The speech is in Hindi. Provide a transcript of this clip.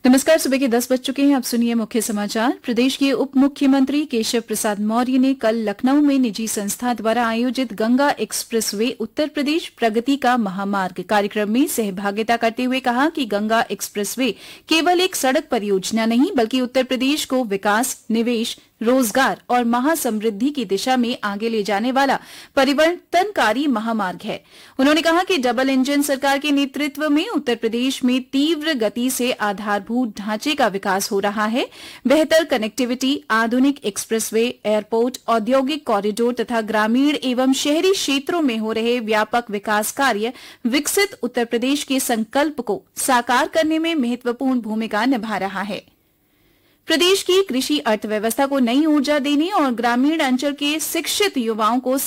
नमस्कार। सुबह के 10 बज चुके हैं। अब सुनिए मुख्य समाचार। प्रदेश के उप मुख्यमंत्री केशव प्रसाद मौर्य ने कल लखनऊ में निजी संस्था द्वारा आयोजित गंगा एक्सप्रेसवे उत्तर प्रदेश प्रगति का महामार्ग कार्यक्रम में सहभागिता करते हुए कहा कि गंगा एक्सप्रेसवे केवल एक सड़क परियोजना नहीं बल्कि उत्तर प्रदेश को विकास, निवेश, रोजगार और महासमृद्धि की दिशा में आगे ले जाने वाला परिवर्तनकारी महामार्ग है। उन्होंने कहा कि डबल इंजन सरकार के नेतृत्व में उत्तर प्रदेश में तीव्र गति से आधारभूत ढांचे का विकास हो रहा है। बेहतर कनेक्टिविटी, आधुनिक एक्सप्रेसवे, एयरपोर्ट, औद्योगिक कॉरिडोर तथा ग्रामीण एवं शहरी क्षेत्रों में हो रहे व्यापक विकास कार्य विकसित उत्तर प्रदेश के संकल्प को साकार करने में महत्वपूर्ण भूमिका निभा रहा है। प्रदेश की कृषि अर्थव्यवस्था को नई ऊर्जा देने और ग्रामीण अंचल के शिक्षित युवाओं को